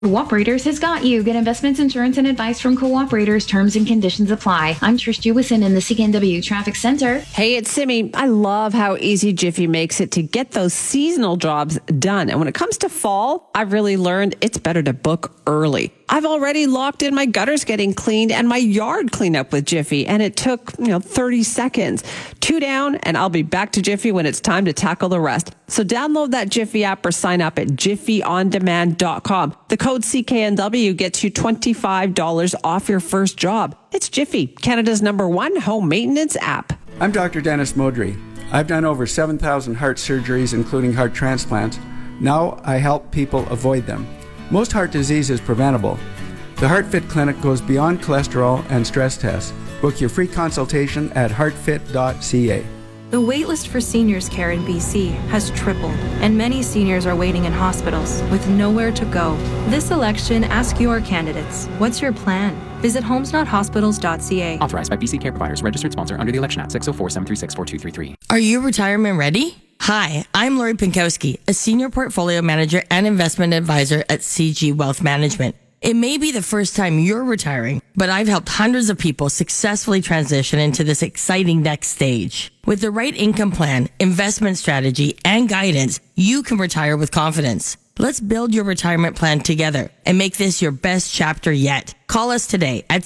Cooperators has got you. Get investments, insurance, and advice from Cooperators. Terms and conditions apply. I'm Trish Jewison in the CKNW Traffic Center. Hey, it's Simi. I love how easy Jiffy makes it to get those seasonal jobs done. And when it comes to fall, I've really learned it's better to book early. I've already locked in my gutters getting cleaned and my yard cleaned up with Jiffy, and it took, 30 seconds. 2 down, and I'll be back to Jiffy when it's time to tackle the rest. So download that Jiffy app or sign up at jiffyondemand.com. The code CKNW gets you $25 off your first job. It's Jiffy, Canada's #1 home maintenance app. I'm Dr. Dennis Modry. I've done over 7,000 heart surgeries, including heart transplants. Now I help people avoid them. Most heart disease is preventable. The HeartFit Clinic goes beyond cholesterol and stress tests. Book your free consultation at heartfit.ca. The waitlist for seniors care in BC has tripled, and many seniors are waiting in hospitals with nowhere to go. This election, ask your candidates, what's your plan? Visit homesnothospitals.ca. Authorized by BC Care Providers. Registered sponsor under the Election Act. 604-736-4233. Are you retirement ready? Hi, I'm Lori Pinkowski, a senior portfolio manager and investment advisor at CG Wealth Management. It may be the first time you're retiring, but I've helped hundreds of people successfully transition into this exciting next stage. With the right income plan, investment strategy, and guidance, you can retire with confidence. Let's build your retirement plan together and make this your best chapter yet. Call us today at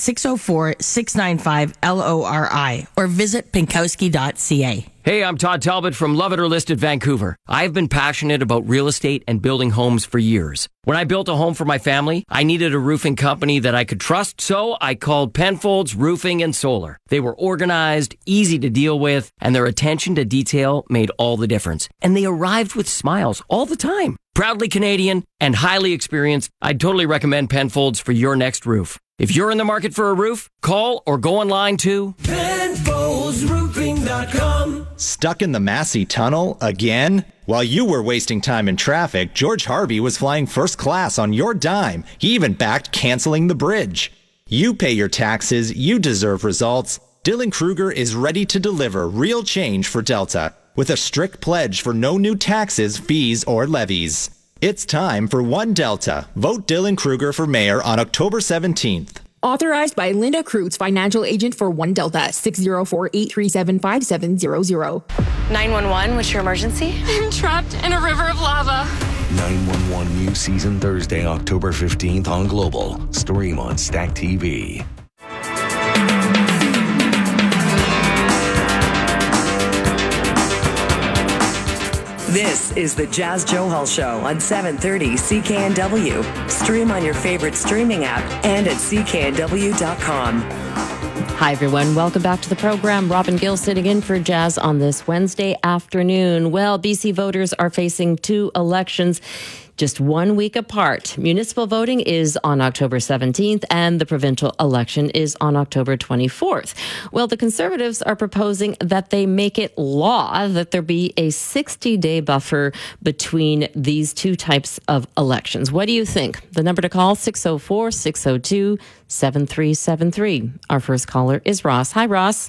604-695-LORI or visit pinkowski.ca. Hey, I'm Todd Talbot from Love It or Listed Vancouver. I've been passionate about real estate and building homes for years. When I built a home for my family, I needed a roofing company that I could trust, so I called Penfolds Roofing and Solar. They were organized, easy to deal with, and their attention to detail made all the difference. And they arrived with smiles all the time. Proudly Canadian and highly experienced, I'd totally recommend Penfolds for your next roof. If you're in the market for a roof, call or go online to PenfoldsRoofing.com. Stuck in the Massey Tunnel again? While you were wasting time in traffic, George Harvey was flying first class on your dime. He even backed canceling the bridge. You pay your taxes, you deserve results. Dylan Kruger is ready to deliver real change for Delta with a strict pledge for no new taxes, fees, or levies. It's time for One Delta. Vote Dylan Kruger for mayor on October 17th. Authorized by Linda Kreutz, financial agent for One Delta, 604-837-5700. 911, what's your emergency? I'm trapped in a river of lava. 911 new season Thursday, October 15th on Global. Stream on Stack TV. This is the Jazz Johal Show on 730 CKNW. Stream on your favorite streaming app and at cknw.com. Hi, everyone. Welcome back to the program. Robin Gill sitting in for Jazz on this Wednesday afternoon. Well, BC voters are facing 2 elections just 1 week apart. Municipal voting is on October 17th and the provincial election is on October 24th. Well, the Conservatives are proposing that they make it law that there be a 60-day buffer between these 2 types of elections. What do you think? The number to call, 604-602-7373. Our first caller is Ross. Hi, Ross.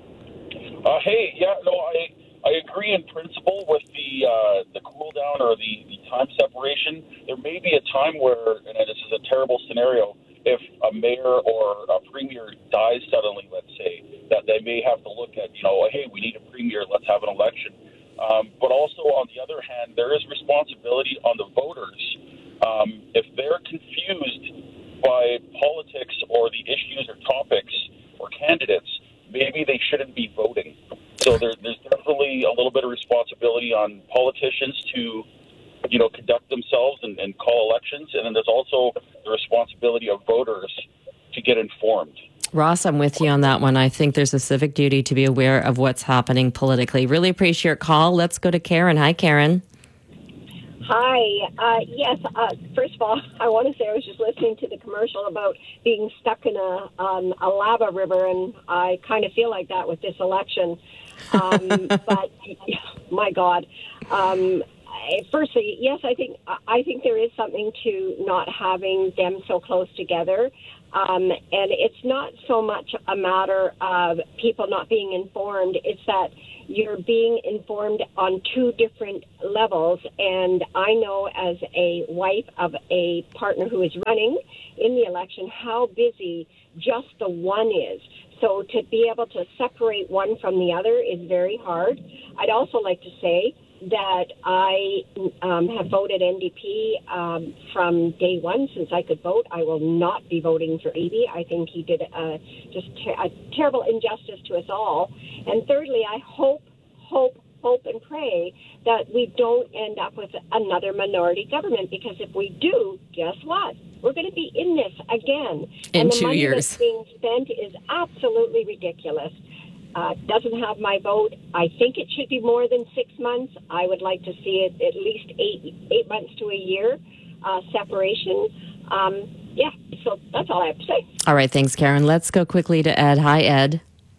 I agree in principle with the cool down or the time separation. There may be a time where, and this is a terrible scenario, if a mayor or a premier dies suddenly, let's say, that they may have to look at, hey, we need a premier, let's have an election. But also, on the other hand, there is responsibility on the voters. If they're confused by politics or the issues or topics or candidates, maybe they shouldn't be voting. So there's definitely a little bit of responsibility on politicians to, conduct themselves and call elections. And then there's also the responsibility of voters to get informed. Ross, I'm with you on that one. I think there's a civic duty to be aware of what's happening politically. Really appreciate your call. Let's go to Karen. Hi, Karen. Hi. Yes. First of all, I want to say I was just listening to the commercial about being stuck in a lava river, and I kind of feel like that with this election. But my God. Firstly, yes, I think there is something to not having them so close together. And it's not so much a matter of people not being informed. It's that you're being informed on two different levels. And I know as a wife of a partner who is running in the election how busy just the one is. So to be able to separate one from the other is very hard. I'd also like to say that I have voted NDP from day one since I could vote. I will not be voting for Eby. I think he did a terrible injustice to us all. And thirdly, I hope and pray that we don't end up with another minority government, because if we do, guess what? We're going to be in this again. In and the 2 money years. that's being spent is absolutely ridiculous. Doesn't have my vote. I think it should be more than 6 months. I would like to see it at least eight months to a year separation. So that's all I have to say. All right, thanks, Karen. Let's go quickly to Ed. Hi, Ed.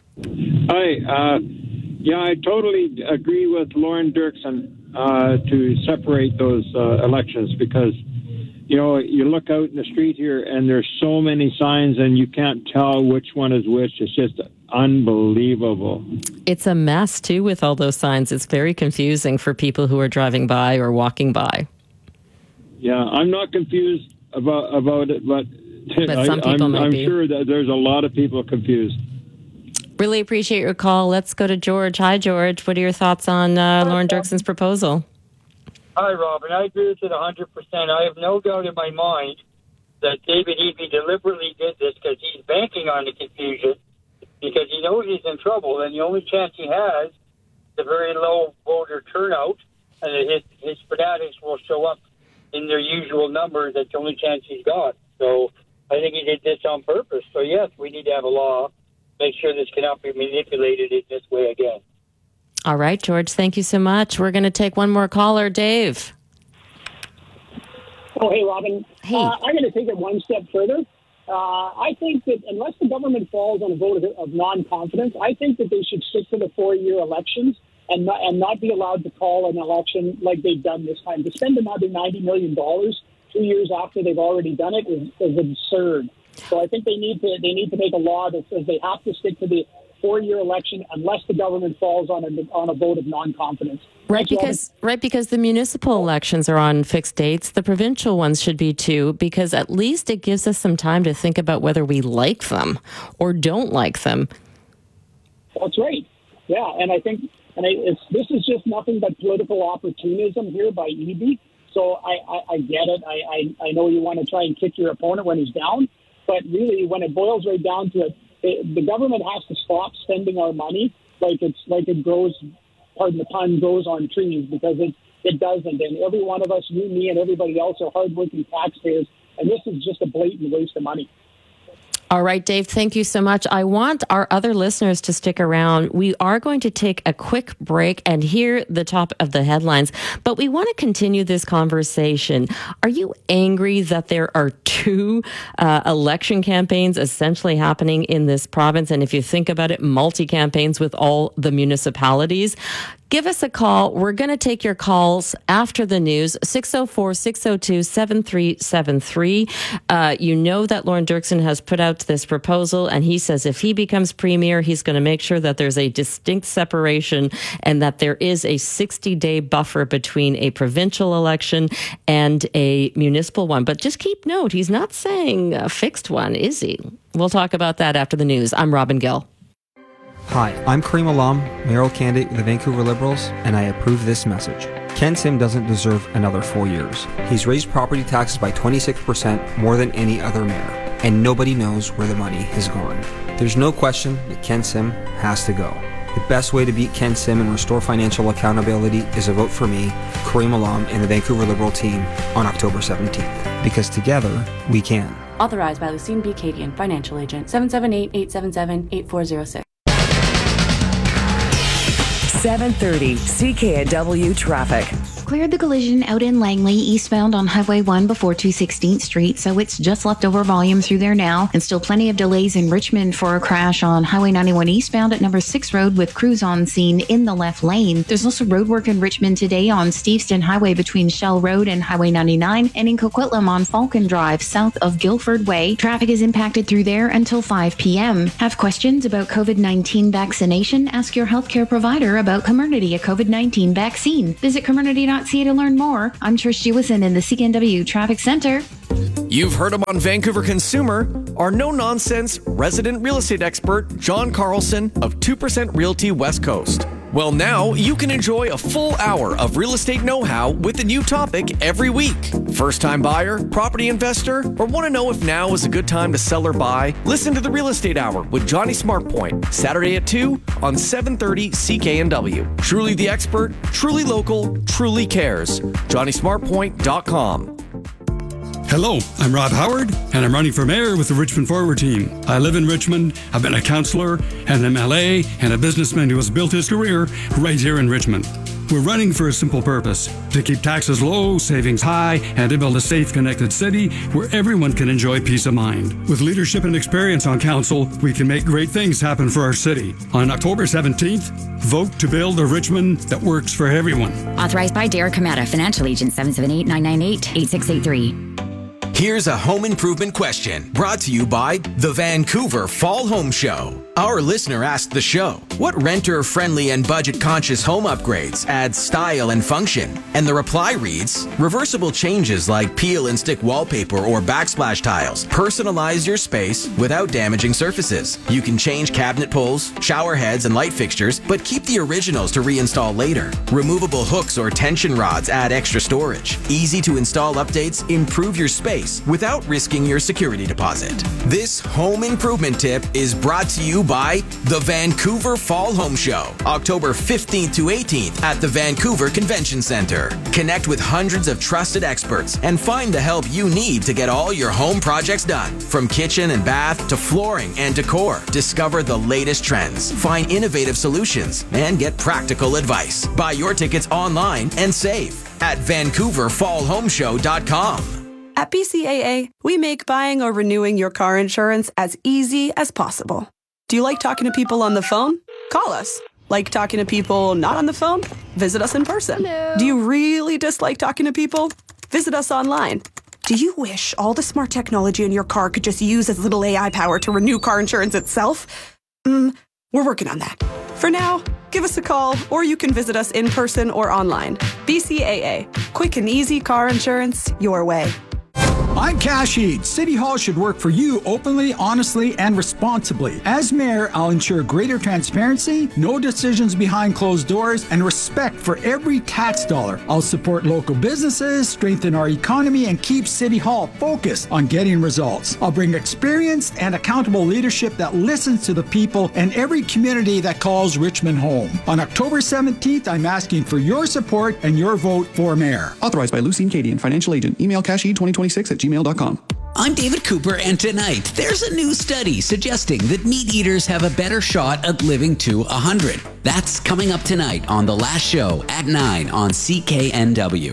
Hi. I totally agree with Lauren Dirksen to separate those elections, because you look out in the street here and there's so many signs and you can't tell which one is which. It's just unbelievable. It's a mess, too, with all those signs. It's very confusing for people who are driving by or walking by. Yeah, I'm not confused about it, but some people might I'm be. sure that there's a lot of people confused. Really appreciate your call. Let's go to George. Hi, George. What are your thoughts on Lauren Dirksen's proposal? Hi, Robin. I agree with it 100%. I have no doubt in my mind that David Eby deliberately did this because he's banking on the confusion, because he knows he's in trouble, and the only chance he has is a very low voter turnout, and his fanatics will show up in their usual numbers. That's the only chance he's got. So I think he did this on purpose. So, yes, we need to have a law, make sure this cannot be manipulated in this way again. All right, George, thank you so much. We're going to take one more caller. Dave. Oh, hey, Robin. Hey. I'm going to take it one step further. I think that unless the government falls on a vote of non-confidence, I think that they should stick to the 4-year elections and not be allowed to call an election like they've done this time. To spend another $90 million 2 years after they've already done it is absurd. So I think they need to make a law that says they have to stick to the 4-year election unless the government falls on a vote of non-confidence. Right, because the municipal elections are on fixed dates. The provincial ones should be too, because at least it gives us some time to think about whether we like them or don't like them. That's right. Yeah, and I think this is just nothing but political opportunism here by Eby. So I get it. I know you want to try and kick your opponent when he's down, but really, when it boils right down to it, the government has to stop spending our money like it grows, pardon the pun, grows on trees, because it doesn't. And every one of us, you, me, and everybody else are hardworking taxpayers, and this is just a blatant waste of money. All right, Dave, thank you so much. I want our other listeners to stick around. We are going to take a quick break and hear the top of the headlines, but we want to continue this conversation. Are you angry that there are two election campaigns essentially happening in this province? And if you think about it, multi-campaigns with all the municipalities? Give us a call. We're going to take your calls after the news, 604-602-7373. You know that Lauren Dirksen has put out this proposal, and he says if he becomes premier, he's going to make sure that there's a distinct separation and that there is a 60-day buffer between a provincial election and a municipal one. But just keep note, he's not saying a fixed one, is he? We'll talk about that after the news. I'm Robin Gill. Hi, I'm Kareem Alam, mayoral candidate with the Vancouver Liberals, and I approve this message. Ken Sim doesn't deserve another 4 years. He's raised property taxes by 26% more than any other mayor, and nobody knows where the money has gone. There's no question that Ken Sim has to go. The best way to beat Ken Sim and restore financial accountability is a vote for me, Kareem Alam, and the Vancouver Liberal team on October 17th. Because together, we can. Authorized by Lucine B. Cadian, Financial Agent, 778-877-8406. 7:30 CKNW Traffic. Cleared the collision out in Langley, eastbound on Highway 1 before 216th Street, so it's just leftover volume through there now. And still plenty of delays in Richmond for a crash on Highway 91 eastbound at number 6 Road with crews on scene in the left lane. There's also road work in Richmond today on Steveston Highway between Shell Road and Highway 99, and in Coquitlam on Falcon Drive south of Guilford Way. Traffic is impacted through there until 5 p.m. Have questions about COVID-19 vaccination? Ask your healthcare provider about Comirnaty, a COVID-19 vaccine. Visit Comirnaty.ca to learn more. I'm Trish Jewison in the CKNW Traffic Center. You've heard him on Vancouver Consumer. Our no-nonsense resident real estate expert, John Carlson of 2% Realty West Coast. Well, now you can enjoy a full hour of real estate know-how with a new topic every week. First-time buyer, property investor, or want to know if now is a good time to sell or buy? Listen to the Real Estate Hour with Johnny Smartpoint, Saturday at 2 on 730 CKNW. Truly the expert, truly local, truly cares. JohnnySmartpoint.com. Hello, I'm Rob Howard, and I'm running for mayor with the Richmond Forward team. I live in Richmond. I've been a councillor, an MLA, and a businessman who has built his career right here in Richmond. We're running for a simple purpose: to keep taxes low, savings high, and to build a safe, connected city where everyone can enjoy peace of mind. With leadership and experience on council, we can make great things happen for our city. On October 17th, vote to build a Richmond that works for everyone. Authorized by Derek Kamada, Financial Agent, 778-998-8683. Here's a home improvement question brought to you by the Vancouver Fall Home Show. Our listener asked the show, what renter-friendly and budget-conscious home upgrades add style and function? And the reply reads, reversible changes like peel and stick wallpaper or backsplash tiles personalize your space without damaging surfaces. You can change cabinet pulls, shower heads, and light fixtures, but keep the originals to reinstall later. Removable hooks or tension rods add extra storage. Easy to install updates improve your space without risking your security deposit. This home improvement tip is brought to you by the Vancouver Fall Home Show, October 15th to 18th at the Vancouver Convention Center. Connect with hundreds of trusted experts and find the help you need to get all your home projects done. From kitchen and bath to flooring and decor, discover the latest trends, find innovative solutions, and get practical advice. Buy your tickets online and save at VancouverFallHomeShow.com. At BCAA, we make buying or renewing your car insurance as easy as possible. Do you like talking to people on the phone? Call us. Like talking to people not on the phone? Visit us in person. Hello. Do you really dislike talking to people? Visit us online. Do you wish all the smart technology in your car could just use as little AI power to renew car insurance itself? We're working on that. For now, give us a call, or you can visit us in person or online. BCAA. Quick and easy car insurance your way. I'm Cash Ead. City Hall should work for you openly, honestly, and responsibly. As mayor, I'll ensure greater transparency, no decisions behind closed doors, and respect for every tax dollar. I'll support local businesses, strengthen our economy, and keep City Hall focused on getting results. I'll bring experienced and accountable leadership that listens to the people and every community that calls Richmond home. On October 17th, I'm asking for your support and your vote for mayor. Authorized by Lucine Cadian, Financial Agent. Email casheed2026@gmail.com. I'm David Cooper, and tonight there's a new study suggesting that meat eaters have a better shot at living to 100. That's coming up tonight on The Last Show at 9 on CKNW.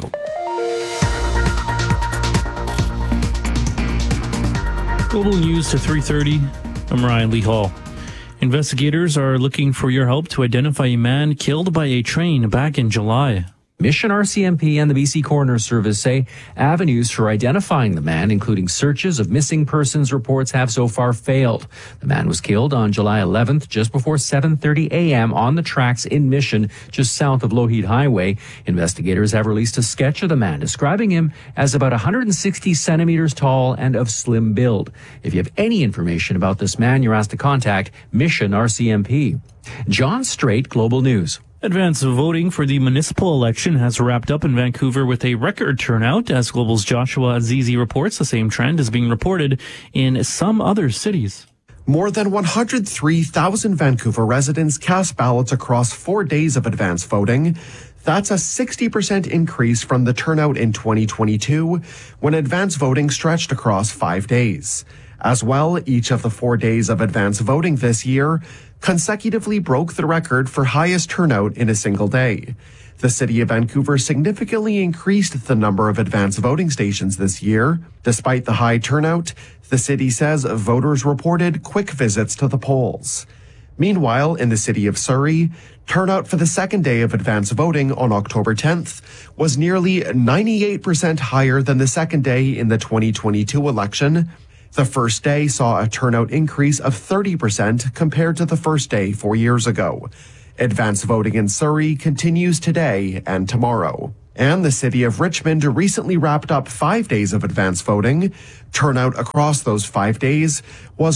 Global News to 3:30. I'm Ryan Lee Hall. Investigators are looking for your help to identify a man killed by a train back in July. Mission RCMP and the BC Coroner Service say avenues for identifying the man, including searches of missing persons reports, have so far failed. The man was killed on July 11th, just before 7:30 a.m. on the tracks in Mission, just south of Lougheed Highway. Investigators have released a sketch of the man, describing him as about 160 centimeters tall and of slim build. If you have any information about this man, you're asked to contact Mission RCMP. John Strait, Global News. Advance voting for the municipal election has wrapped up in Vancouver with a record turnout. As Global's Joshua Azizi reports, the same trend is being reported in some other cities. More than 103,000 Vancouver residents cast ballots across 4 days of advance voting. That's a 60% increase from the turnout in 2022, when advance voting stretched across 5 days. As well, each of the 4 days of advance voting this year consecutively broke the record for highest turnout in a single day. The city of Vancouver significantly increased the number of advance voting stations this year. Despite the high turnout, the city says voters reported quick visits to the polls. Meanwhile, in the city of Surrey, turnout for the second day of advance voting on October 10th was nearly 98% higher than the second day in the 2022 election. The first day saw a turnout increase of 30% compared to the first day 4 years ago. Advance voting in Surrey continues today and tomorrow. And the city of Richmond recently wrapped up 5 days of advance voting. Turnout across those 5 days was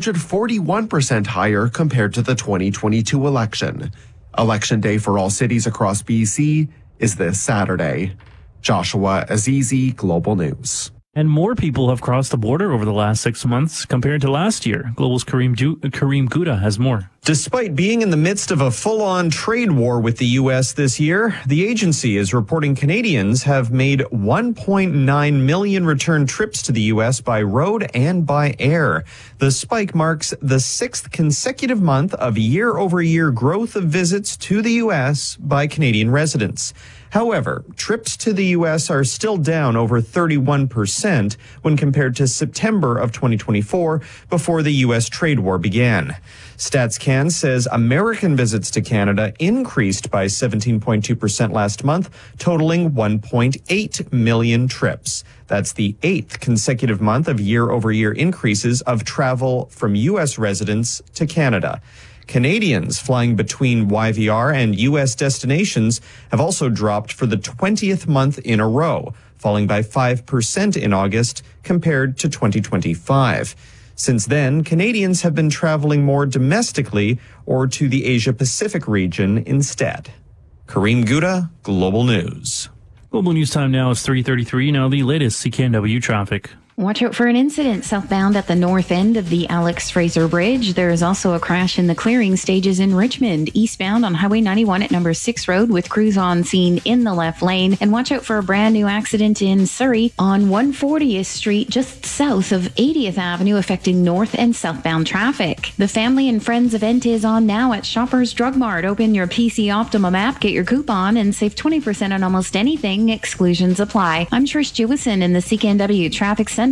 141% higher compared to the 2022 election. Election day for all cities across BC is this Saturday. Joshua Azizi, Global News. And more people have crossed the border over the last 6 months compared to last year. Global's Kareem Gouda has more. Despite being in the midst of a full-on trade war with the U.S. this year, the agency is reporting Canadians have made 1.9 million return trips to the U.S. by road and by air. The spike marks the 6th consecutive month of year-over-year growth of visits to the U.S. by Canadian residents. However, trips to the U.S. are still down over 31% when compared to September of 2024, before the U.S. trade war began. StatsCan says American visits to Canada increased by 17.2% last month, totaling 1.8 million trips. That's the 8th consecutive month of year-over-year increases of travel from U.S. residents to Canada. Canadians flying between YVR and U.S. destinations have also dropped for the 20th month in a row, falling by 5% in August compared to 2025. Since then, Canadians have been traveling more domestically or to the Asia-Pacific region instead. Kareem Gouda, Global News. Global News time now is 3:33. Now the latest CKNW traffic. Watch out for an incident southbound at the north end of the Alex Fraser Bridge. There is also a crash in the clearing stages in Richmond, eastbound on Highway 91 at number 6 Road with crews on scene in the left lane. And watch out for a brand new accident in Surrey on 140th Street, just south of 80th Avenue, affecting north and southbound traffic. The Family and Friends event is on now at Shoppers Drug Mart. Open your PC Optimum app, get your coupon, and save 20% on almost anything. Exclusions apply. I'm Trish Jewison in the CKNW Traffic Center.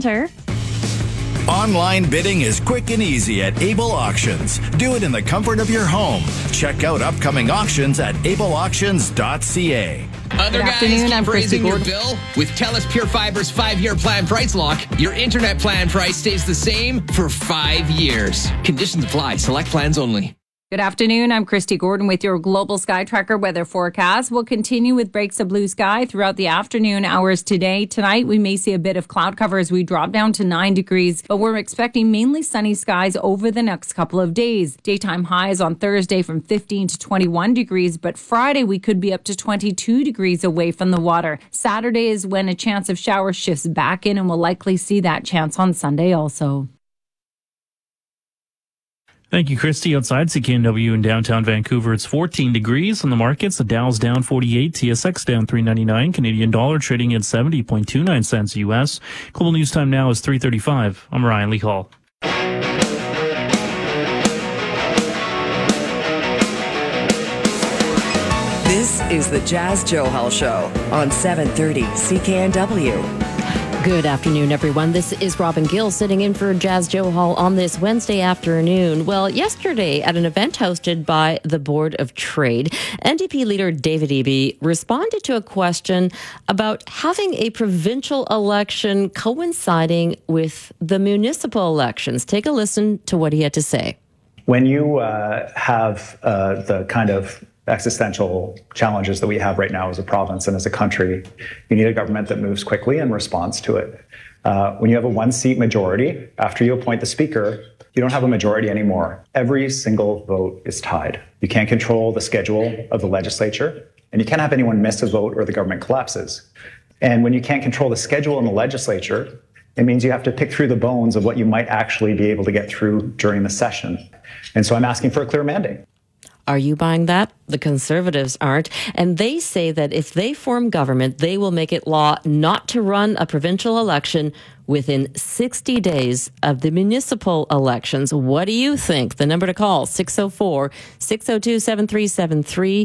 Online bidding is quick and easy at Able Auctions. Do it in the comfort of your home. Check out upcoming auctions at ableauctions.ca. Other guys keep raising your bill? With TELUS Pure Fiber's 5-year plan price lock, your internet plan price stays the same for 5 years. Conditions apply. Select plans only. Good afternoon. I'm Christy Gordon with your Global Sky Tracker weather forecast. We'll continue with breaks of blue sky throughout the afternoon hours today. Tonight, we may see a bit of cloud cover as we drop down to 9 degrees, but we're expecting mainly sunny skies over the next couple of days. Daytime highs on Thursday from 15 to 21 degrees, but Friday we could be up to 22 degrees away from the water. Saturday is when a chance of showers shifts back in, and we'll likely see that chance on Sunday also. Thank you, Christy. Outside CKNW in downtown Vancouver, it's 14 degrees on the markets. The Dow's down 48, TSX down 3.99, Canadian dollar trading at 70.29 cents US. Global News time now is 3:35. I'm Ryan Lee Hall. This is the Jazz Johal Show on 730 CKNW. Good afternoon, everyone. This is Robin Gill sitting in for Jazz Johal on this Wednesday afternoon. Well, yesterday at an event hosted by the Board of Trade, NDP leader David Eby responded to a question about having a provincial election coinciding with the municipal elections. Take a listen to what he had to say. When you have the kind of existential challenges that we have right now as a province and as a country, you need a government that moves quickly and responds to it. When you have a one-seat majority, after you appoint the speaker, you don't have a majority anymore. Every single vote is tied. You can't control the schedule of the legislature, and you can't have anyone miss a vote or the government collapses. And when you can't control the schedule in the legislature, it means you have to pick through the bones of what you might actually be able to get through during the session. And so I'm asking for a clear mandate. Are you buying that? The Conservatives aren't. And they say that if they form government, they will make it law not to run a provincial election within 60 days of the municipal elections. What do you think? The number to call, 604-602-7373.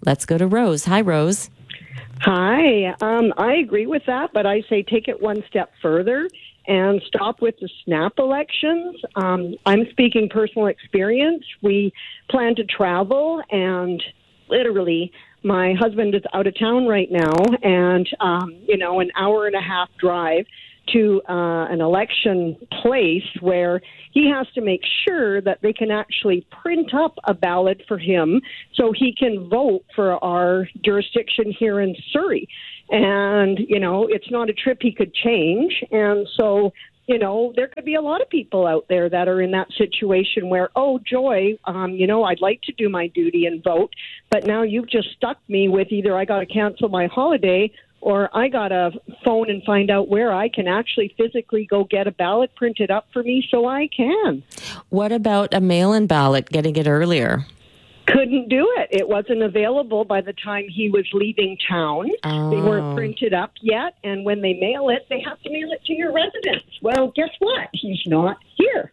Let's go to Rose. Hi, Rose. Hi. I agree with that, but I say take it one step further and stop with the snap elections. I'm speaking personal experience. We plan to travel, and literally my husband is out of town right now, and, an hour and a half drive to an election place where he has to make sure that they can actually print up a ballot for him so he can vote for our jurisdiction here in Surrey. And, it's not a trip he could change. And so, there could be a lot of people out there that are in that situation where, oh, joy, I'd like to do my duty and vote, but now you've just stuck me with either I got to cancel my holiday or I got to phone and find out where I can actually physically go get a ballot printed up for me so I can. What about a mail-in ballot, getting it earlier? Couldn't do it. It wasn't available by the time he was leaving town. Oh. They weren't printed up yet, and when they mail it, they have to mail it to your residence. Well, guess what? He's not here.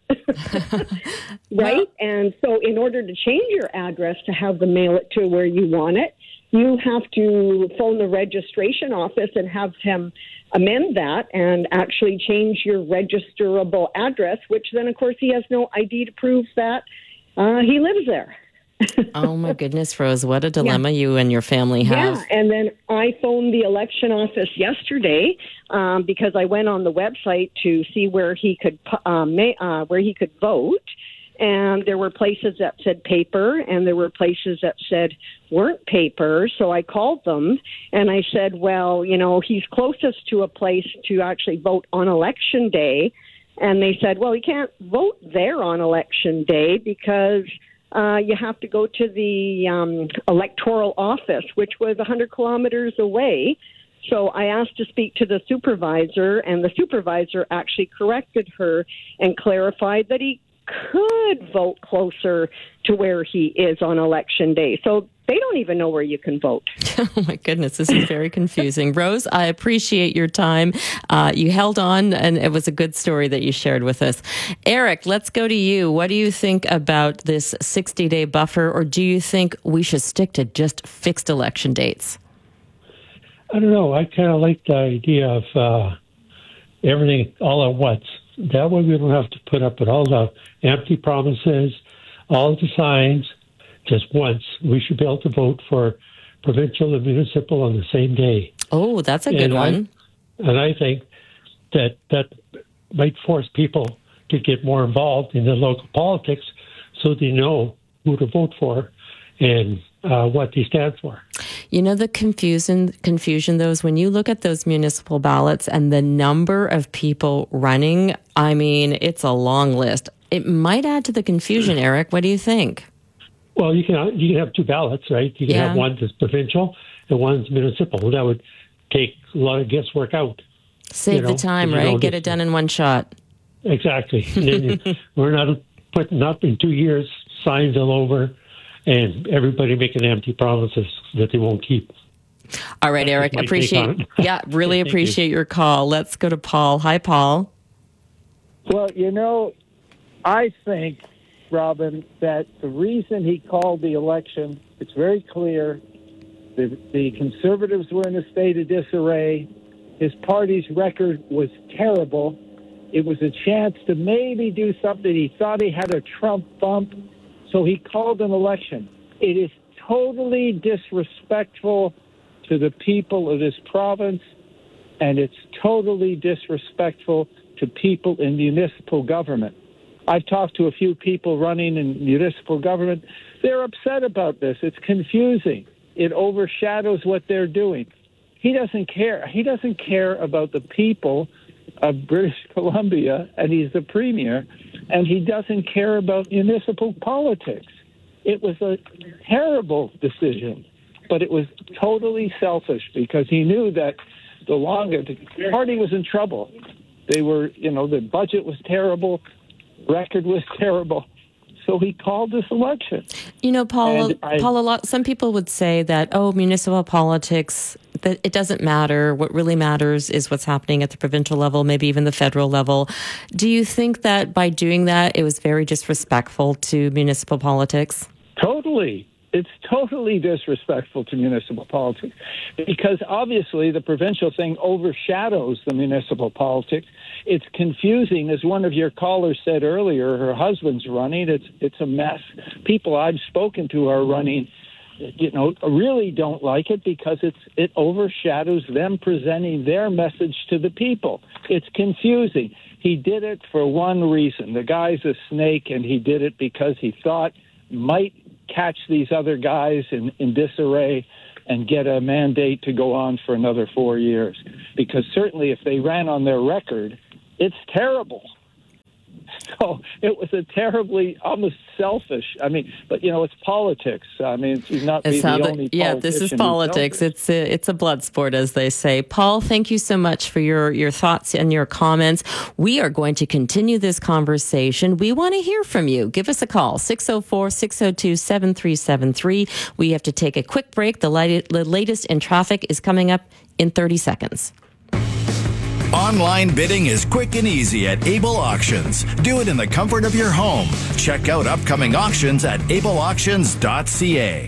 Right? And so in order to change your address to have them mail it to where you want it, you have to phone the registration office and have him amend that and actually change your registerable address, which then, of course, he has no ID to prove that he lives there. Oh, my goodness, Rose. What a dilemma you and your family have. Yeah, and then I phoned the election office yesterday because I went on the website to see where he could vote. And there were places that said paper, and there were places that said weren't paper. So I called them, and I said, well, he's closest to a place to actually vote on election day. And they said, well, he can't vote there on election day because you have to go to the electoral office, which was 100 kilometers away. So I asked to speak to the supervisor, and the supervisor actually corrected her and clarified that he could vote closer to where he is on election day. So they don't even know where you can vote. Oh, my goodness. This is very confusing. Rose, I appreciate your time. You held on, and it was a good story that you shared with us. Eric, let's go to you. What do you think about this 60-day buffer, or do you think we should stick to just fixed election dates? I don't know. I kind of like the idea of everything all at once. That way we don't have to put up with all the empty promises, all the signs, just once. We should be able to vote for provincial and municipal on the same day. Oh, that's a good one. And I think that might force people to get more involved in the local politics so they know who to vote for and what they stand for. The confusion, though, is when you look at those municipal ballots and the number of people running, I mean, it's a long list. It might add to the confusion, Eric. What do you think? Well, you can have two ballots, right? You can have one that's provincial and one's municipal. That would take a lot of guesswork out. Save the time, right? Get it done in one shot. Exactly. And then we're not putting up in 2 years signs all over and everybody making empty promises that they won't keep. All right, Eric, really appreciate your call. Let's go to Paul. Hi, Paul. Well, I think, Robin, that the reason he called the election, it's very clear. The Conservatives were in a state of disarray. His party's record was terrible. It was a chance to maybe do something. He thought he had a Trump bump, so he called an election. It is totally disrespectful to the people of this province, and it's totally disrespectful to people in municipal government. I've talked to a few people running in municipal government. They're upset about this. It's confusing. It overshadows what they're doing. He doesn't care. He doesn't care about the people of British Columbia, and he's the premier, and he doesn't care about municipal politics. It was a terrible decision, but it was totally selfish because he knew that the party was in trouble. They were, the budget was terrible, record was terrible. So he called this election. Paul, some people would say that, municipal politics, that it doesn't matter. What really matters is what's happening at the provincial level, maybe even the federal level. Do you think that by doing that, it was very disrespectful to municipal politics? Totally. It's totally disrespectful to municipal politics because obviously the provincial thing overshadows the municipal politics. It's confusing. As one of your callers said earlier, her husband's running. It's a mess. People I've spoken to are running, really don't like it because it overshadows them presenting their message to the people. It's confusing. He did it for one reason. The guy's a snake, and he did it because he thought might catch these other guys in disarray and get a mandate to go on for another 4 years. Because certainly if they ran on their record, it's terrible. So it was a terribly, almost selfish. But it's politics. He's not the only yeah, this is politics. It's a blood sport, as they say. Paul, thank you so much for your thoughts and your comments. We are going to continue this conversation. We want to hear from you. Give us a call, 604-602-7373. We have to take a quick break. The latest in traffic is coming up in 30 seconds. Online bidding is quick and easy at Able Auctions. Do it in the comfort of your home. Check out upcoming auctions at ableauctions.ca.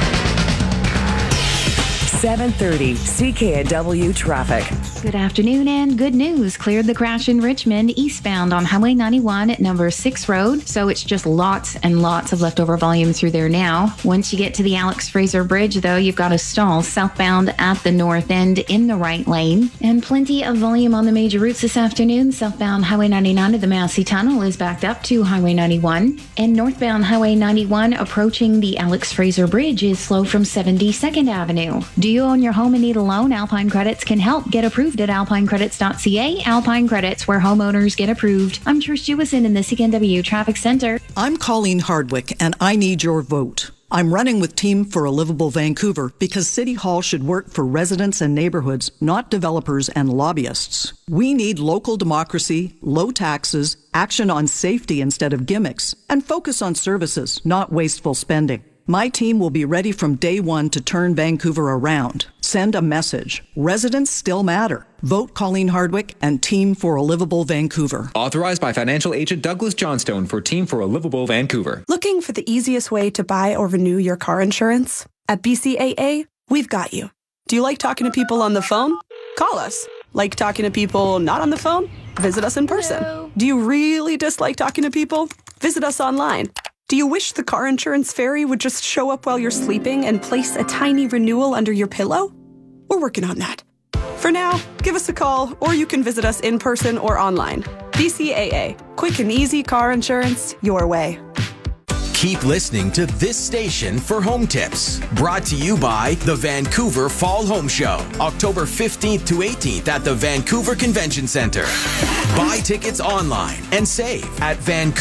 7:30 CKNW traffic. Good afternoon and good news. Cleared the crash in Richmond eastbound on Highway 91 at number 6 Road. So it's just lots and lots of leftover volume through there now. Once you get to the Alex Fraser Bridge, though, you've got a stall southbound at the north end in the right lane. And plenty of volume on the major routes this afternoon. Southbound Highway 99 at the Massey Tunnel is backed up to Highway 91. And northbound Highway 91 approaching the Alex Fraser Bridge is slow from 72nd Avenue. Do you own your home and need a loan? Alpine Credits can help. Get approved at alpinecredits.ca. Alpine Credits, where homeowners get approved. I'm Trish Jewison in the CKNW Traffic Center. I'm Colleen Hardwick, and I need your vote. I'm running with Team for a Livable Vancouver because City Hall should work for residents and neighborhoods, not developers and lobbyists. We need local democracy, low taxes, action on safety instead of gimmicks, and focus on services, not wasteful spending. My team will be ready from day one to turn Vancouver around. Send a message. Residents still matter. Vote Colleen Hardwick and Team for a Livable Vancouver. Authorized by financial agent Douglas Johnstone for Team for a Livable Vancouver. Looking for the easiest way to buy or renew your car insurance? At BCAA, we've got you. Do you like talking to people on the phone? Call us. Like talking to people not on the phone? Visit us in person. Hello. Do you really dislike talking to people? Visit us online. Do you wish the car insurance fairy would just show up while you're sleeping and place a tiny renewal under your pillow? We're working on that. For now, give us a call, or you can visit us in person or online. BCAA, quick and easy car insurance your way. Keep listening to this station for home tips. Brought to you by the Vancouver Fall Home Show, October 15th to 18th at the Vancouver Convention Center. Buy tickets online and save at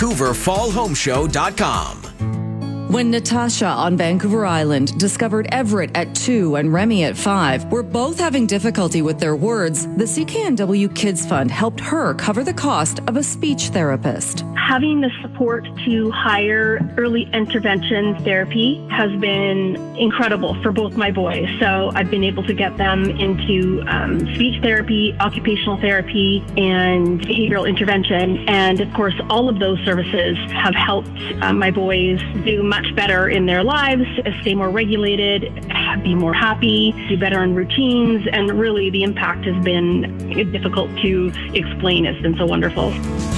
vancouverfallhomeshow.com. When Natasha on Vancouver Island discovered Everett at 2 and Remy at 5 were both having difficulty with their words, the CKNW Kids Fund helped her cover the cost of a speech therapist. Having the support to hire early intervention therapy has been incredible for both my boys. So I've been able to get them into speech therapy, occupational therapy, and behavioral intervention. And of course, all of those services have helped my boys do much better in their lives, stay more regulated, be more happy, do better in routines. And really the impact has been difficult to explain. It's been so wonderful.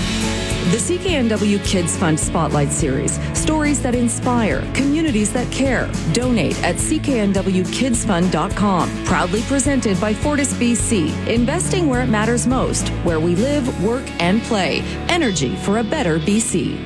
The CKNW Kids Fund Spotlight Series. Stories that inspire, communities that care. Donate at cknwkidsfund.com. Proudly presented by Fortis BC. Investing where it matters most. Where we live, work, and play. Energy for a better BC.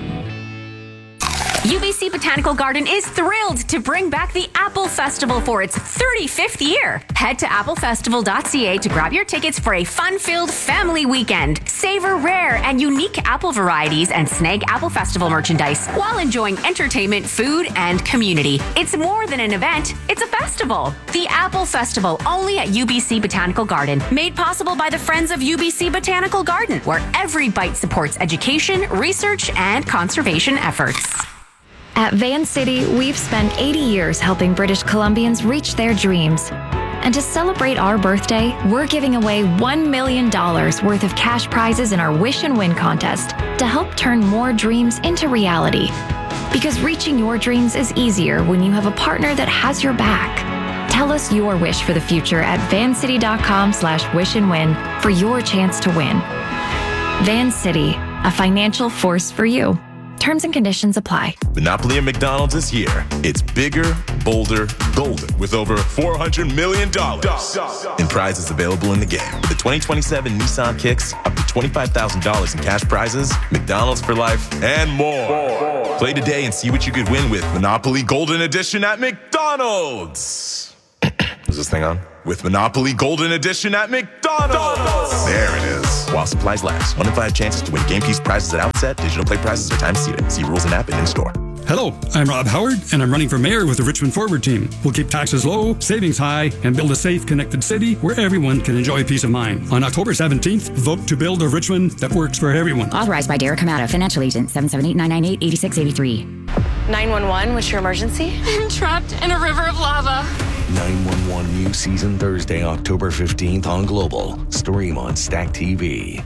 UBC Botanical Garden is thrilled to bring back the Apple Festival for its 35th year. Head to applefestival.ca to grab your tickets for a fun-filled family weekend. Savor rare and unique apple varieties and snag Apple Festival merchandise while enjoying entertainment, food, and community. It's more than an event, it's a festival. The Apple Festival, only at UBC Botanical Garden. Made possible by the Friends of UBC Botanical Garden, where every bite supports education, research, and conservation efforts. At Van City, we've spent 80 years helping British Columbians reach their dreams. And to celebrate our birthday, we're giving away $1 million worth of cash prizes in our Wish and Win contest to help turn more dreams into reality. Because reaching your dreams is easier when you have a partner that has your back. Tell us your wish for the future at vancity.com/wish-and-win for your chance to win. Van City, a financial force for you. Terms and conditions apply. Monopoly at McDonald's is here. It's bigger, bolder, golden, with over $400 million in prizes available in the game. With the 2027 Nissan Kicks, up to $25,000 in cash prizes, McDonald's for life, and more. Play today and see what you could win with Monopoly Golden Edition at McDonald's. Is this thing on? With Monopoly Golden Edition at McDonald's. There it is. While supplies last. 1 in 5 chances to win game keys prizes at outset. Digital play prizes are time seated. See rules and app and in-store. Hello, I'm Rob Howard, and I'm running for mayor with the Richmond Forward team. We'll keep taxes low, savings high, and build a safe, connected city where everyone can enjoy peace of mind. On October 17th, vote to build a Richmond that works for everyone. Authorized by Derek Hamada, Financial Agent, 778-998-8683. 911, what's your emergency? I'm trapped in a river of lava. 911 new season Thursday, October 15th on Global. Stream on Stack TV.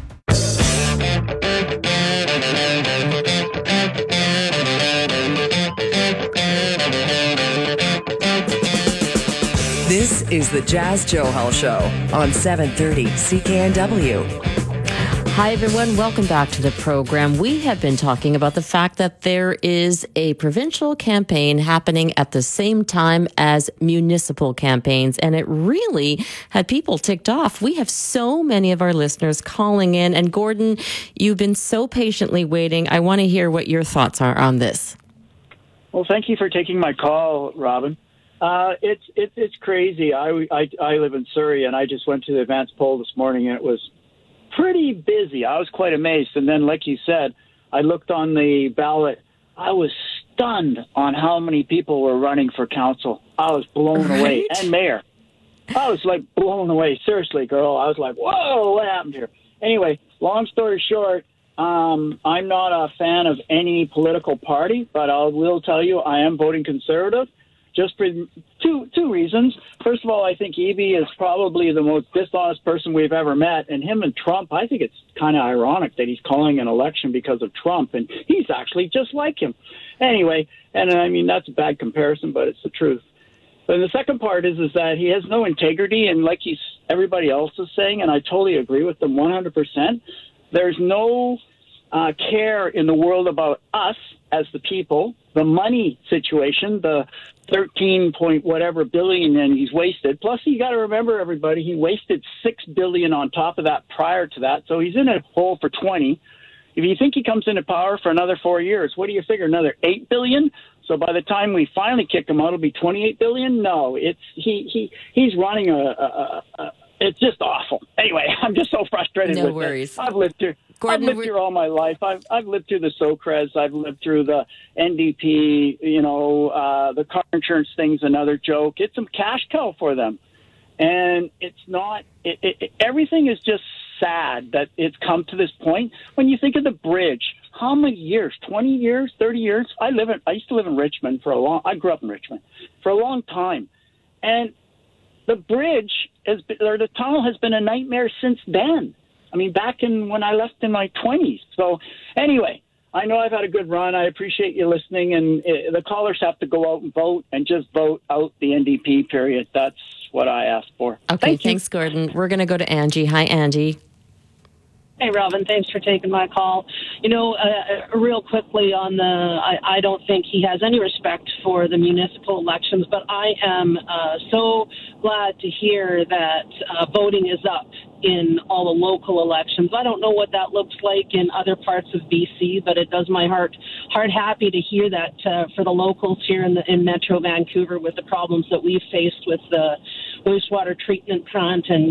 This is the Jazz Johal Show on 730 CKNW. Hi, everyone. Welcome back to the program. We have been talking about the fact that there is a provincial campaign happening at the same time as municipal campaigns, and it really had people ticked off. We have so many of our listeners calling in, and Gordon, you've been so patiently waiting. I want to hear what your thoughts are on this. Well, thank you for taking my call, Robin. It's crazy. I live in Surrey, and I just went to the advance poll this morning, and it was pretty busy. I was quite amazed. And then, like you said, I looked on the ballot. I was stunned on how many people were running for council. I was blown away. And mayor. I was like blown away. Seriously, girl. I was like, whoa, what happened here? Anyway, long story short, I'm not a fan of any political party, but I will tell you I am voting Conservative. Just for two reasons. First of all, I think Eby is probably the most dishonest person we've ever met. And him and Trump, I think it's kind of ironic that he's calling an election because of Trump. And he's actually just like him. Anyway, and I mean, that's a bad comparison, but it's the truth. But the second part is that he has no integrity. And like everybody else is saying, and I totally agree with them 100%, there's no care in the world about us as the people, the money situation, the 13 point whatever billion and he's wasted. Plus, you got to remember, everybody, he wasted $6 billion on top of that prior to that. So he's in a hole for 20. If you think he comes into power for another 4 years, what do you figure? Another $8 billion? So by the time we finally kick him out, it'll be $28 billion? No, he's running it's just awful. Anyway, I'm just so frustrated with it. I've lived here. Gordon, I've lived here all my life. I've lived through the Socreds. I've lived through the NDP. The car insurance thing's another joke. It's a cash cow for them, and it's not. Everything is just sad that it's come to this point. When you think of the bridge, how many years? 20 years? 30 years? I used to live in Richmond I grew up in Richmond for a long time, and the bridge the tunnel has been a nightmare since then. I mean, back when I left in my 20s. So anyway, I know I've had a good run. I appreciate you listening. And the callers have to go out and vote and just vote out the NDP, period. That's what I asked for. Okay, thanks, Gordon. We're going to go to Angie. Hi, Angie. Hey, Robin, thanks for taking my call. Real quickly on I don't think he has any respect for the municipal elections, but I am so glad to hear that voting is up in all the local elections. I don't know what that looks like in other parts of BC, but it does my heart happy to hear that for the locals here in Metro Vancouver with the problems that we've faced with the wastewater treatment plant and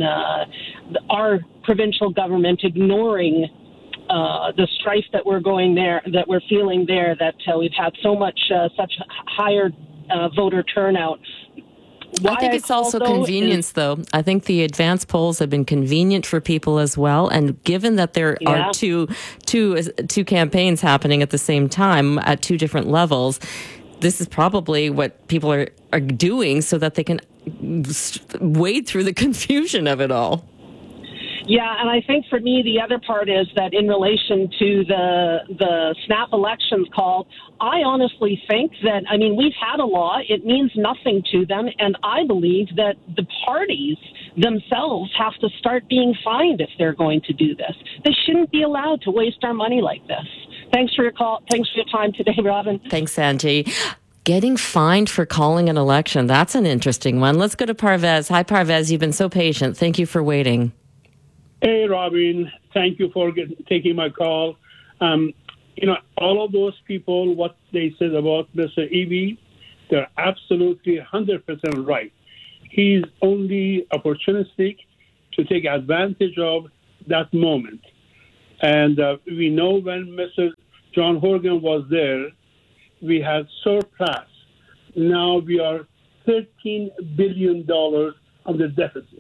our provincial government ignoring the strife that we're feeling there, that we've had such higher voter turnout. I think it's also convenience, though. I think the advance polls have been convenient for people as well. And given that there are two campaigns happening at the same time at two different levels, this is probably what people are doing so that they can wade through the confusion of it all. Yeah, and I think for me, the other part is that in relation to the snap elections call, I honestly think that, I mean, we've had a law. It means nothing to them. And I believe that the parties themselves have to start being fined if they're going to do this. They shouldn't be allowed to waste our money like this. Thanks for your call. Thanks for your time today, Robin. Thanks, Angie. Getting fined for calling an election. That's an interesting one. Let's go to Parvez. Hi, Parvez. You've been so patient. Thank you for waiting. Hey, Robin. Thank you for taking my call. All of those people, what they said about Mr. Eby, they're absolutely 100% right. He's only opportunistic to take advantage of that moment. And we know when Mr. John Horgan was there, we had surplus. Now we are $13 billion on the deficit.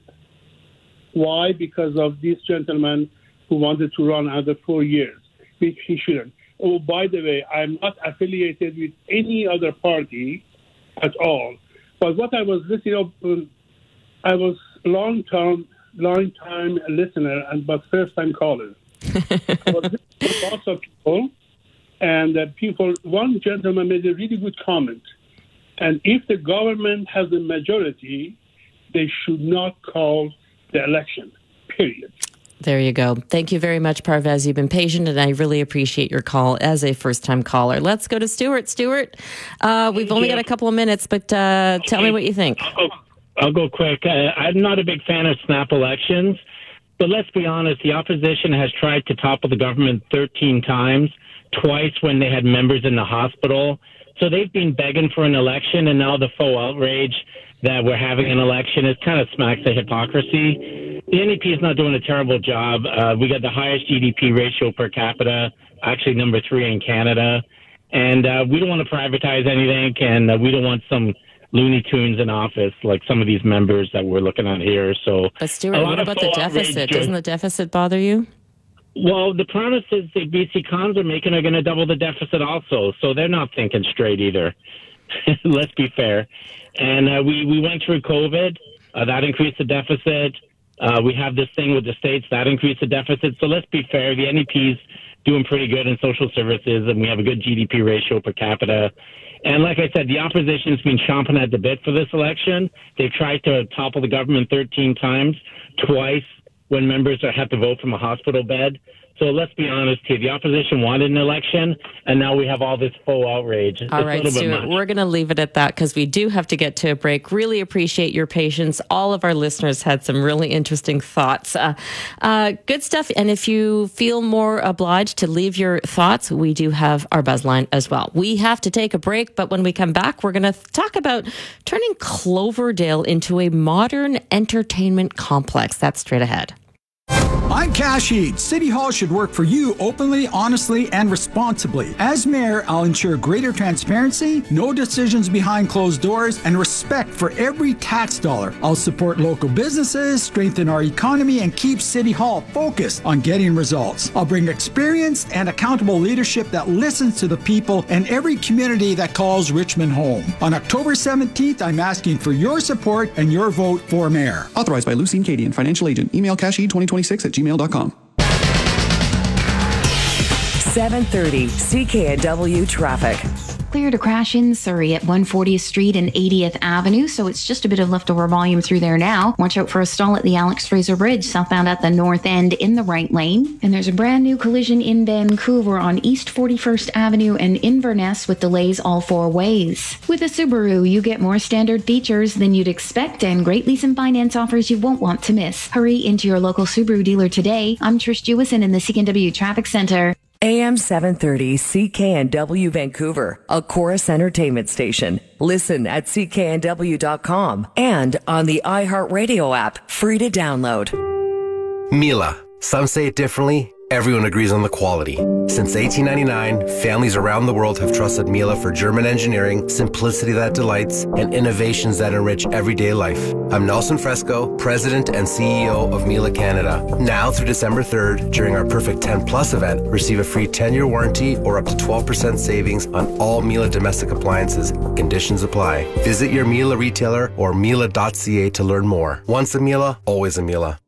Why? Because of this gentleman who wanted to run another 4 years, which he shouldn't. Oh, by the way, I'm not affiliated with any other party at all. But what I was listening to, I was long time listener, but first time caller. I was listening to lots of people, and one gentleman made a really good comment. And if the government has a majority, they should not call the election, period. There you go. Thank you very much, Parvez. You've been patient, and I really appreciate your call as a first-time caller. Let's go to Stuart. Stuart, we've only got a couple of minutes, but tell me what you think. I'll go quick. I'm not a big fan of snap elections, but let's be honest, the opposition has tried to topple the government 13 times, twice when they had members in the hospital. So they've been begging for an election, and now the faux outrage that we're having an election, it kind of smacks of hypocrisy. The NDP is not doing a terrible job. We got the highest GDP ratio per capita, actually number 3 in Canada. And we don't want to privatize anything, and we don't want some Looney Tunes in office like some of these members that we're looking at here. So, but Stuart, what about the deficit? Doesn't the deficit bother you? Well, the promises the BC Cons are making are going to double the deficit also, so they're not thinking straight either. Let's be fair. And we went through COVID. That increased the deficit. We have this thing with the states. That increased the deficit. So let's be fair. The NDP's doing pretty good in social services, and we have a good GDP ratio per capita. And like I said, the opposition's been chomping at the bit for this election. They've tried to topple the government 13 times, twice when members had to vote from a hospital bed. So let's be honest here. The opposition wanted an election, and now we have all this faux outrage. All right, Stuart, we're going to leave it at that because we do have to get to a break. Really appreciate your patience. All of our listeners had some really interesting thoughts. Good stuff. And if you feel more obliged to leave your thoughts, we do have our buzz line as well. We have to take a break, but when we come back, we're going to talk about turning Cloverdale into a modern entertainment complex. That's straight ahead. I'm Cash Ead. City Hall should work for you openly, honestly, and responsibly. As mayor, I'll ensure greater transparency, no decisions behind closed doors, and respect for every tax dollar. I'll support local businesses, strengthen our economy, and keep City Hall focused on getting results. I'll bring experienced and accountable leadership that listens to the people and every community that calls Richmond home. On October 17th, I'm asking for your support and your vote for mayor. Authorized by Lucine Cadian, financial agent. Email casheed2026@gmail.com. 7:30 CKNW traffic. Clear to crash in Surrey at 140th Street and 80th Avenue, so it's just a bit of leftover volume through there now. Watch out for a stall at the Alex Fraser Bridge, southbound at the north end in the right lane. And there's a brand new collision in Vancouver on East 41st Avenue and Inverness with delays all 4 ways. With a Subaru, you get more standard features than you'd expect and great lease and finance offers you won't want to miss. Hurry into your local Subaru dealer today. I'm Trish Jewison in the CKNW Traffic Center. AM 730 CKNW Vancouver, a Chorus Entertainment station. Listen at cknw.com and on the iHeartRadio app, free to download. Miele. Some say it differently. Everyone agrees on the quality. Since 1899, families around the world have trusted Miele for German engineering, simplicity that delights, and innovations that enrich everyday life. I'm Nelson Fresco, President and CEO of Miele Canada. Now through December 3rd, during our Perfect 10 Plus event, receive a free 10-year warranty or up to 12% savings on all Miele domestic appliances. Conditions apply. Visit your Miele retailer or miele.ca to learn more. Once a Miele, always a Miele.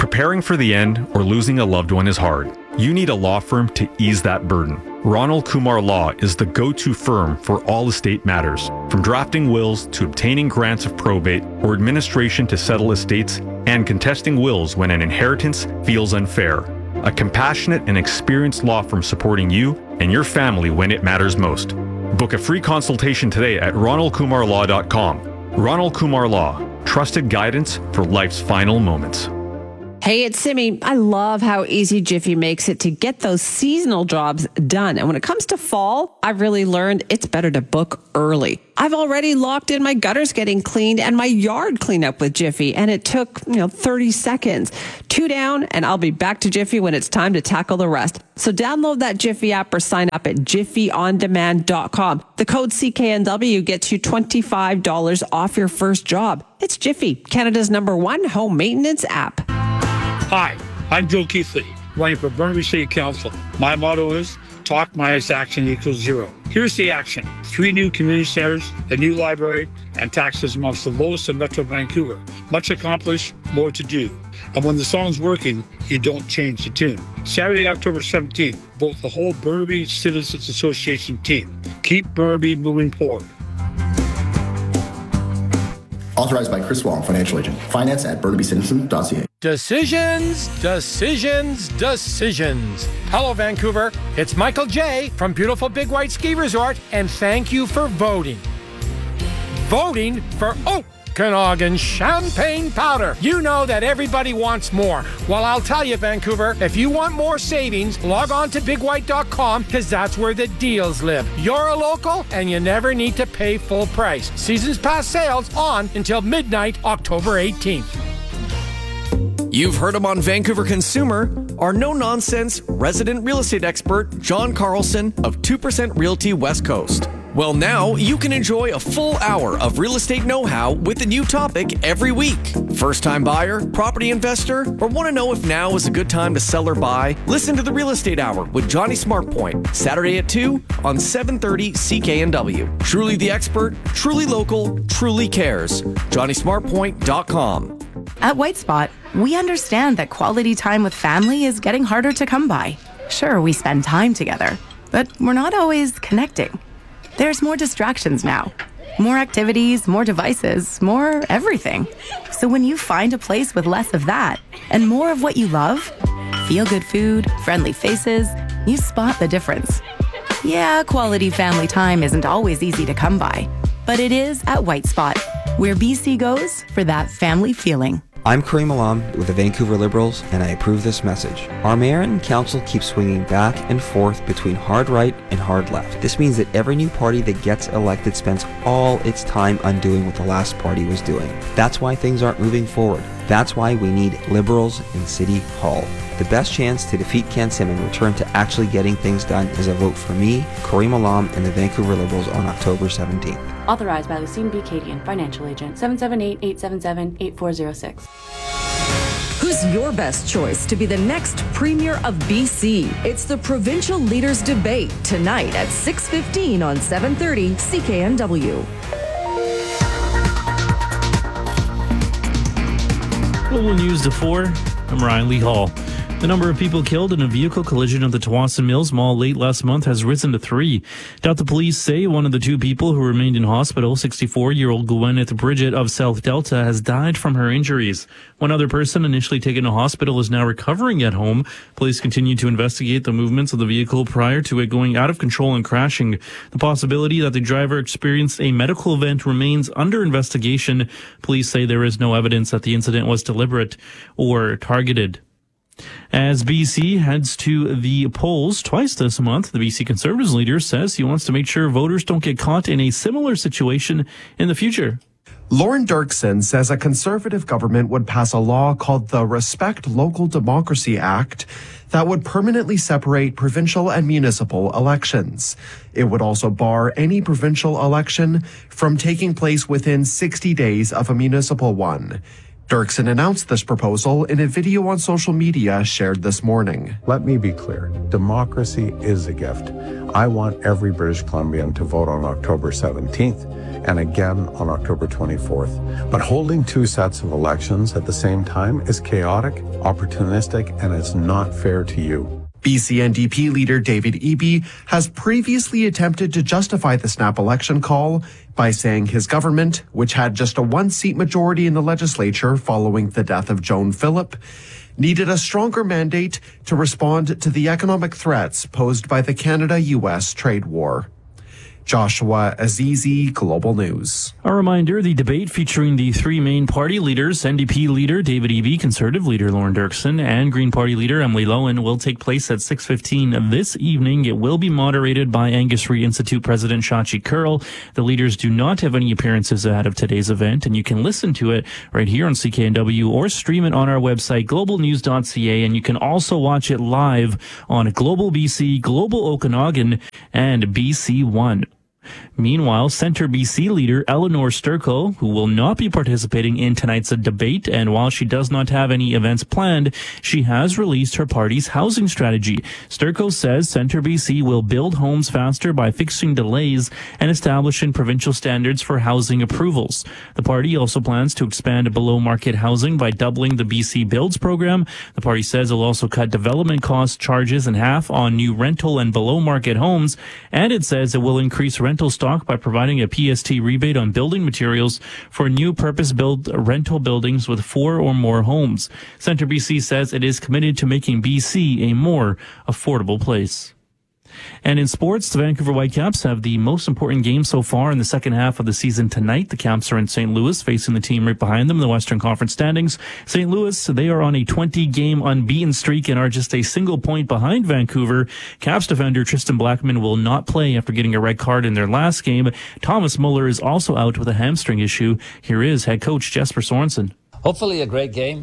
Preparing for the end or losing a loved one is hard. You need a law firm to ease that burden. Ronald Kumar Law is the go-to firm for all estate matters, from drafting wills to obtaining grants of probate or administration to settle estates and contesting wills when an inheritance feels unfair. A compassionate and experienced law firm supporting you and your family when it matters most. Book a free consultation today at ronaldkumarlaw.com. Ronald Kumar Law, trusted guidance for life's final moments. Hey, it's Simi. I love how easy Jiffy makes it to get those seasonal jobs done. And when it comes to fall, I've really learned it's better to book early. I've already locked in my gutters getting cleaned and my yard cleanup with Jiffy, and it took, 30 seconds. 2 down, and I'll be back to Jiffy when it's time to tackle the rest. So download that Jiffy app or sign up at jiffyondemand.com. The code CKNW gets you $25 off your first job. It's Jiffy, Canada's #1 home maintenance app. Hi, I'm Joe Keithley, running for Burnaby City Council. My motto is talk minus action equals zero. Here's the action. 3 new community centers, a new library, and taxes amongst the lowest in Metro Vancouver. Much accomplished, more to do. And when the song's working, you don't change the tune. Saturday, October 17th, vote the whole Burnaby Citizens Association team. Keep Burnaby moving forward. Authorized by Chris Wong, financial agent. Finance at BurnabyCitizens.ca. Decisions. Hello, Vancouver. It's Michael J. from beautiful Big White Ski Resort, and thank you for voting. Voting for Okanagan Champagne Powder. You know that everybody wants more. Well, I'll tell you, Vancouver, if you want more savings, log on to bigwhite.com, because that's where the deals live. You're a local, and you never need to pay full price. Seasons Pass sales on until midnight, October 18th. You've heard him on Vancouver Consumer, our no-nonsense resident real estate expert, John Carlson of 2% Realty West Coast. Well, now you can enjoy a full hour of real estate know-how with a new topic every week. First-time buyer, property investor, or want to know if now is a good time to sell or buy? Listen to the Real Estate Hour with Johnny Smartpoint, Saturday at 2 on 730 CKNW. Truly the expert, truly local, truly cares. JohnnySmartpoint.com. At White Spot, we understand that quality time with family is getting harder to come by. Sure, we spend time together, but we're not always connecting. There's more distractions now. More activities, more devices, more everything. So when you find a place with less of that and more of what you love, feel-good food, friendly faces, you spot the difference. Yeah, quality family time isn't always easy to come by, but it is at White Spot, where BC goes for that family feeling. I'm Kareem Alam with the Vancouver Liberals, and I approve this message. Our mayor and council keep swinging back and forth between hard right and hard left. This means that every new party that gets elected spends all its time undoing what the last party was doing. That's why things aren't moving forward. That's why we need Liberals in City Hall. The best chance to defeat Ken Sim and return to actually getting things done is a vote for me, Kareem Alam, and the Vancouver Liberals on October 17th. Authorized by Lucine B. Cadian, financial agent, 778-877-8406. Who's your best choice to be the next Premier of BC? It's the Provincial Leaders Debate tonight at 6:15 on 730 CKNW. Global News to 4. I'm Ryan Lee Hall. The number of people killed in a vehicle collision at the Tsawwassen Mills Mall late last month has risen to 3. Delta police say one of the 2 people who remained in hospital, 64-year-old Gwyneth Bridget of South Delta, has died from her injuries. One other person initially taken to hospital is now recovering at home. Police continue to investigate the movements of the vehicle prior to it going out of control and crashing. The possibility that the driver experienced a medical event remains under investigation. Police say there is no evidence that the incident was deliberate or targeted. As BC heads to the polls twice this month, the BC Conservatives leader says he wants to make sure voters don't get caught in a similar situation in the future. Lauren Dirksen says a Conservative government would pass a law called the Respect Local Democracy Act that would permanently separate provincial and municipal elections. It would also bar any provincial election from taking place within 60 days of a municipal one. Dirksen announced this proposal in a video on social media shared this morning. Let me be clear. Democracy is a gift. I want every British Columbian to vote on October 17th and again on October 24th. But holding two sets of elections at the same time is chaotic, opportunistic, and it's not fair to you. BC NDP leader David Eby has previously attempted to justify the snap election call by saying his government, which had just a one-seat majority in the legislature following the death of Joan Phillip, needed a stronger mandate to respond to the economic threats posed by the Canada-US trade war. Joshua Azizi, Global News. A reminder, the debate featuring the three main party leaders, NDP leader David Eby, Conservative leader Lauren Dirksen, and Green Party leader Emily Lowen, will take place at 6:15 this evening. It will be moderated by Angus Reid Institute President Shachi Kurl. The leaders do not have any appearances ahead of today's event, and you can listen to it right here on CKNW or stream it on our website, globalnews.ca, and you can also watch it live on Global BC, Global Okanagan, and BC One. Meanwhile, Centre BC leader Eleanor Sturcol, who will not be participating in tonight's debate, and while she does not have any events planned, she has released her party's housing strategy. Sturcol says Centre BC will build homes faster by fixing delays and establishing provincial standards for housing approvals. The party also plans to expand below-market housing by doubling the BC Builds program. The party says it will also cut development cost charges in half on new rental and below-market homes, and it says it will increase rental stock by providing a PST rebate on building materials for new purpose-built rental buildings with 4 or more homes. Centre BC says it is committed to making BC a more affordable place. And in sports, the Vancouver Whitecaps have the most important game so far in the second half of the season tonight. The Caps are in St. Louis, facing the team right behind them in the Western Conference standings. St. Louis, they are on a 20-game unbeaten streak and are just a single point behind Vancouver. Caps defender Tristan Blackman will not play after getting a red card in their last game. Thomas Muller is also out with a hamstring issue. Here is head coach Jesper Sorensen. Hopefully a great game.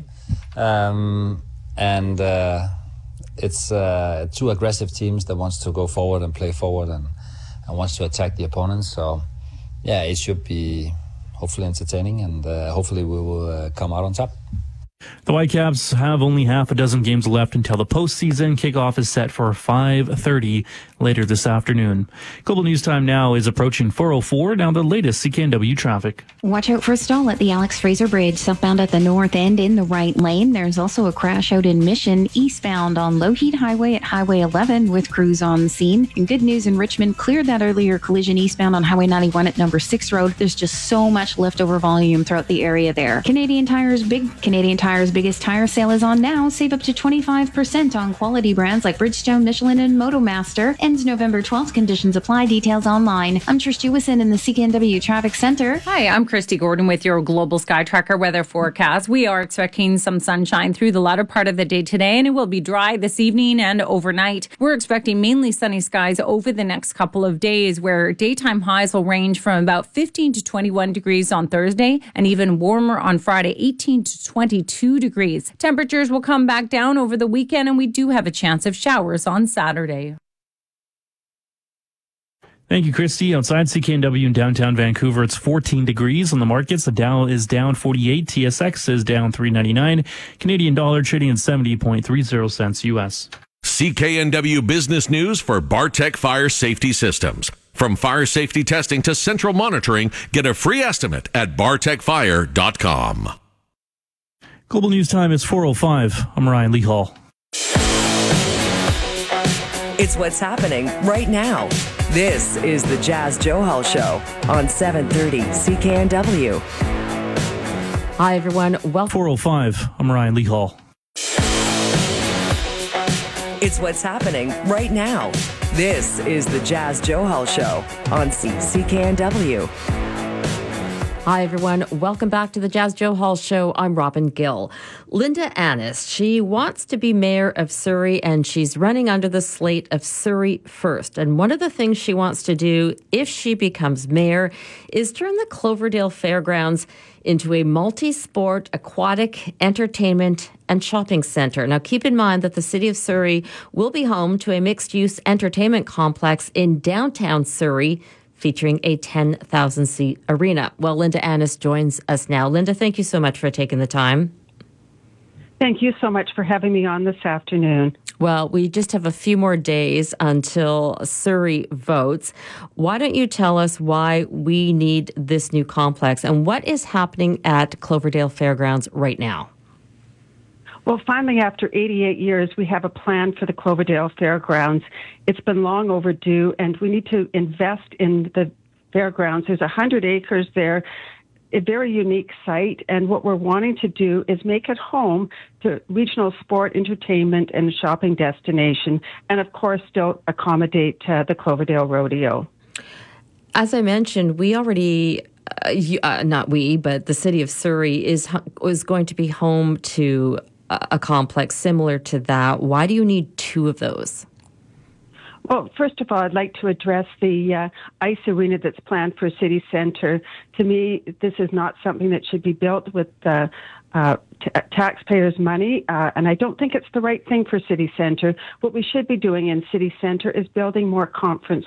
It's two aggressive teams that wants to go forward and play forward and wants to attack the opponents. So, yeah, it should be hopefully entertaining and hopefully we will come out on top. The Whitecaps have only half a dozen games left until the postseason. Kickoff is set for 5:30 later this afternoon. Global News Time now is approaching 4:04. Now the latest CKNW traffic. Watch out for a stall at the Alex Fraser Bridge, southbound at the north end in the right lane. There's also a crash out in Mission, eastbound on Lougheed Highway at Highway 11 with crews on scene. And good news in Richmond, cleared that earlier collision eastbound on Highway 91 at number 6 Road. There's just so much leftover volume throughout the area there. Canadian Tire's biggest tire sale is on now. Save up to 25% on quality brands like Bridgestone, Michelin, and Motomaster. Ends November 12th. Conditions apply. Details online. I'm Trish Jewison in the CKNW Traffic Center. Hi, I'm Christy Gordon with your Global Sky Tracker weather forecast. We are expecting some sunshine through the latter part of the day today, and it will be dry this evening and overnight. We're expecting mainly sunny skies over the next couple of days, where daytime highs will range from about 15 to 21 degrees on Thursday, and even warmer on Friday, 18 to 22 degrees. Temperatures will come back down over the weekend, and we do have a chance of showers on Saturday. Thank you, Christy. Outside CKNW in downtown Vancouver, it's 14 degrees on the markets. The Dow is down 48. TSX is down 3.99. Canadian dollar trading at 70.30 cents US. CKNW Business News for Bartec Fire Safety Systems. From fire safety testing to central monitoring, get a free estimate at bartecfire.com. Global News Time is 4:05. I'm Ryan Lee Hall. It's what's happening right now. This is the Jazz Johal Show on 730 CKNW. Hi, everyone. Welcome. 4:05. I'm Ryan Lee Hall. It's what's happening right now. This is the Jazz Johal Show on CKNW. Hi, everyone. Welcome back to the Jazz Johal Show. I'm Robin Gill. Linda Annis, she wants to be mayor of Surrey, and she's running under the slate of Surrey First. And one of the things she wants to do if she becomes mayor is turn the Cloverdale Fairgrounds into a multi-sport, aquatic, entertainment, and shopping center. Now, keep in mind that the city of Surrey will be home to a mixed-use entertainment complex in downtown Surrey, featuring a 10,000-seat arena. Well, Linda Annis joins us now. Linda, thank you so much for taking the time. Thank you so much for having me on this afternoon. Well, we just have a few more days until Surrey votes. Why don't you tell us why we need this new complex and what is happening at Cloverdale Fairgrounds right now? Well, finally, after 88 years, we have a plan for the Cloverdale Fairgrounds. It's been long overdue, and we need to invest in the fairgrounds. There's 100 acres there, a very unique site, and what we're wanting to do is make it home to regional sport, entertainment, and shopping destination, and of course still accommodate the Cloverdale Rodeo. As I mentioned, we already, not we, but the city of Surrey is going to be home to a complex similar to that. Why do you need two of those? Well, first of all, I'd like to address the ice arena that's planned for City Centre. To me, this is not something that should be built with taxpayers' money, and I don't think it's the right thing for City Centre. What we should be doing in City Centre is building more conference